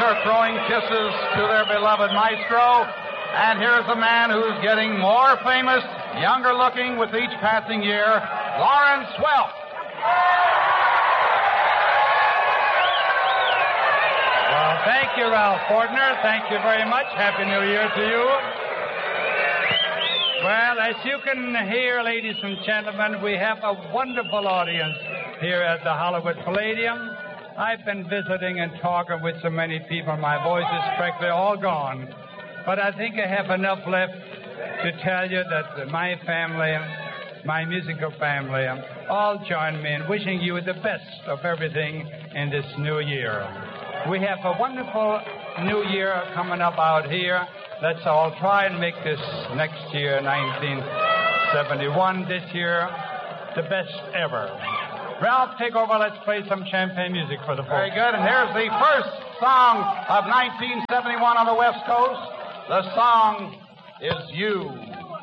are throwing kisses to their beloved maestro. And here's a man who's getting more famous, younger looking with each passing year, Lawrence Welk. Well, thank you, Ralph Fortner. Thank you very much. Happy New Year to you. Well, as you can hear, ladies and gentlemen, we have a wonderful audience here at the Hollywood Palladium. I've been visiting and talking with so many people. My voice is practically all gone. But I think I have enough left to tell you that my family, my musical family, all join me in wishing you the best of everything in this new year. We have a wonderful new year coming up out here. Let's all try and make this next year, 1971, this year, the best ever. Ralph, take over. Let's play some champagne music for the folks. Very good. And here's the first song of 1971 on the West Coast. The song is You.